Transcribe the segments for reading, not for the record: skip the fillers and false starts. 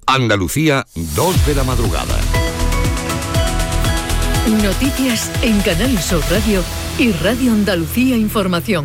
Andalucía, 2 de la madrugada. Noticias en Canal Sur Radio y Radio Andalucía Información.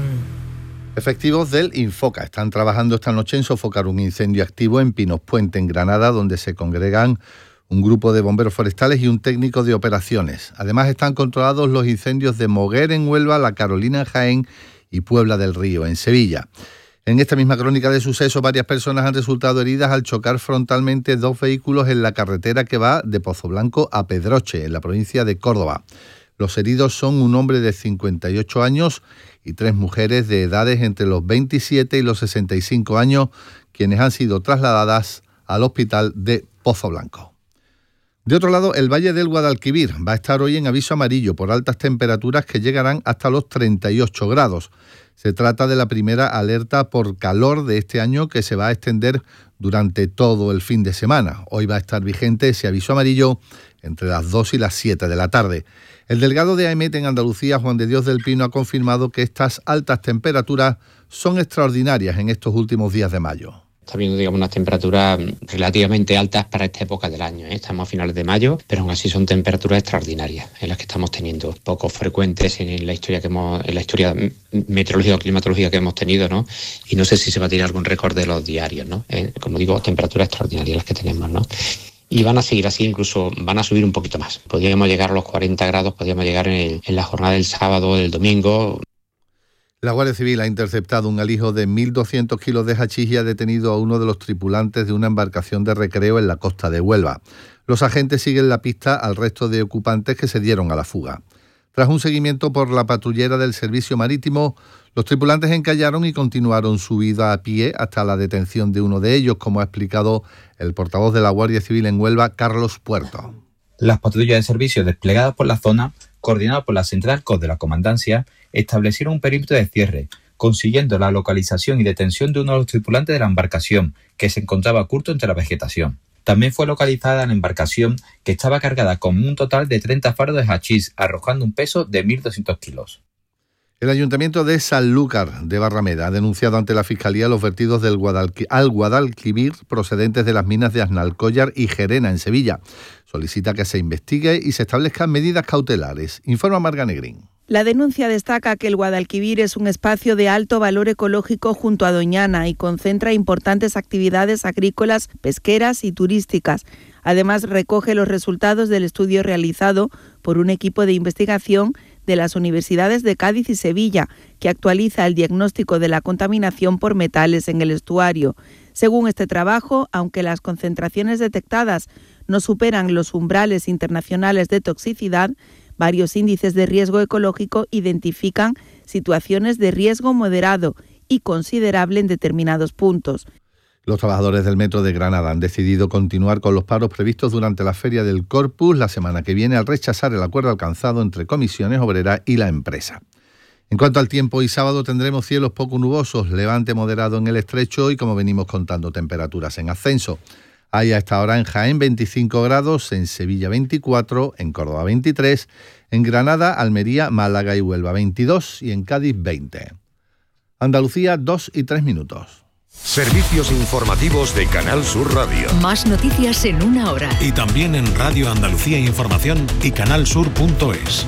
Efectivos del Infoca están trabajando esta noche en sofocar un incendio activo en Pinos Puente, en Granada, donde se congregan un grupo de bomberos forestales y un técnico de operaciones. Además, están controlados los incendios de Moguer en Huelva, La Carolina en Jaén y Puebla del Río en Sevilla. En esta misma crónica de sucesos, varias personas han resultado heridas al chocar frontalmente 2 vehículos en la carretera que va de Pozoblanco a Pedroche, en la provincia de Córdoba. Los heridos son un hombre de 58 años y 3 mujeres de edades entre los 27 y los 65 años, quienes han sido trasladadas al hospital de Pozoblanco. De otro lado, el Valle del Guadalquivir va a estar hoy en aviso amarillo por altas temperaturas que llegarán hasta los 38 grados. Se trata de la primera alerta por calor de este año que se va a extender durante todo el fin de semana. Hoy va a estar vigente ese aviso amarillo entre las 2 y las 7 de la tarde. El delegado de AEMET en Andalucía, Juan de Dios del Pino, ha confirmado que estas altas temperaturas son extraordinarias en estos últimos días de mayo. Está viendo, digamos, unas temperaturas relativamente altas para esta época del año, ¿eh? Estamos a finales de mayo, pero aún así son temperaturas extraordinarias en las que estamos teniendo, poco frecuentes en la historia meteorológica o climatológica que hemos tenido, ¿no? Y no sé si se va a tirar algún récord de los diarios, ¿no? Como digo, temperaturas extraordinarias las que tenemos, ¿no? Y van a seguir así, incluso van a subir un poquito más. Podríamos llegar a los 40 grados, podríamos llegar en la jornada del sábado o del domingo. La Guardia Civil ha interceptado un alijo de 1.200 kilos de hachís y ha detenido a uno de los tripulantes de una embarcación de recreo en la costa de Huelva. Los agentes siguen la pista al resto de ocupantes que se dieron a la fuga. Tras un seguimiento por la patrullera del Servicio Marítimo, los tripulantes encallaron y continuaron su huida a pie hasta la detención de uno de ellos, como ha explicado el portavoz de la Guardia Civil en Huelva, Carlos Puerto. Las patrullas de servicio desplegadas por la zona, coordinadas por la Central COS de la Comandancia, establecieron un perímetro de cierre, consiguiendo la localización y detención de uno de los tripulantes de la embarcación, que se encontraba oculto entre la vegetación. También fue localizada la embarcación, que estaba cargada con un total de 30 faros de hachís, arrojando un peso de 1.200 kilos. El Ayuntamiento de Sanlúcar de Barrameda ha denunciado ante la Fiscalía los vertidos al Guadalquivir procedentes de las minas de Aznalcóllar y Gerena, en Sevilla. Solicita que se investigue y se establezcan medidas cautelares. Informa Marga Negrín. La denuncia destaca que el Guadalquivir es un espacio de alto valor ecológico junto a Doñana y concentra importantes actividades agrícolas, pesqueras y turísticas. Además, recoge los resultados del estudio realizado por un equipo de investigación de las universidades de Cádiz y Sevilla, que actualiza el diagnóstico de la contaminación por metales en el estuario. Según este trabajo, aunque las concentraciones detectadas no superan los umbrales internacionales de toxicidad, varios índices de riesgo ecológico identifican situaciones de riesgo moderado y considerable en determinados puntos. Los trabajadores del Metro de Granada han decidido continuar con los paros previstos durante la Feria del Corpus la semana que viene al rechazar el acuerdo alcanzado entre Comisiones Obreras y la empresa. En cuanto al tiempo, hoy sábado tendremos cielos poco nubosos, levante moderado en el estrecho y, como venimos contando, temperaturas en ascenso. Hay a esta hora en Jaén 25 grados, en Sevilla 24, en Córdoba 23, en Granada, Almería, Málaga y Huelva 22 y en Cádiz 20. Andalucía 2 y 3 minutos. Servicios informativos de Canal Sur Radio. Más noticias en una hora. Y también en Radio Andalucía Información y canalsur.es.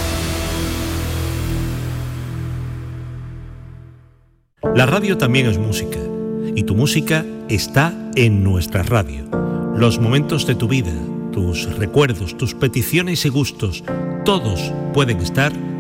La radio también es música. Y tu música está en nuestra radio. Los momentos de tu vida, tus recuerdos, tus peticiones y gustos, todos pueden estar